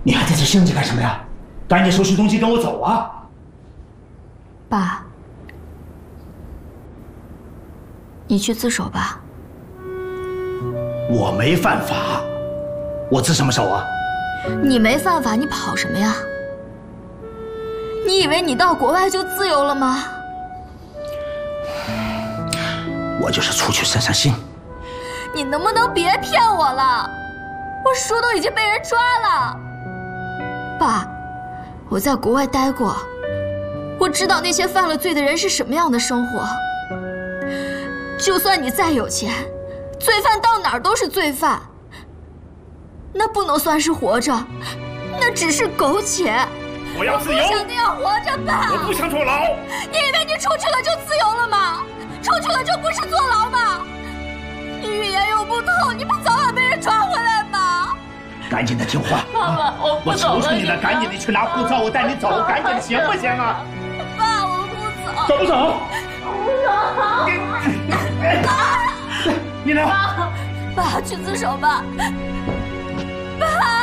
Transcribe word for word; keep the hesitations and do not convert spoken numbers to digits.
你还在这生着干什么呀？赶紧收拾东西跟我走啊！ 爸，你去自首吧。 我没犯法，我自什么首啊？ 你没犯法，你跑什么呀？你以为你到国外就自由了吗？ 我就是出去散散心。 你能不能别骗我了？我叔都已经被人抓了。爸，我在国外待过，我知道那些犯了罪的人是什么样的生活。就算你再有钱，罪犯到哪儿都是罪犯，那不能算是活着，那只是苟且。 我要自由， 我不想那样活着，爸。 我不想坐牢。 你以为你出去了就自由了吗？出去了就不是坐牢吗？你语言又不通，你不早晚被人抓回来吗？ 赶紧的听话。 妈妈，我不我走了。 求求你了，赶紧的去拿护照，我带你走，赶紧的，行不行啊？ 爸，我不走。 走不走？ 爸， 你来。 爸，去自首吧。爸。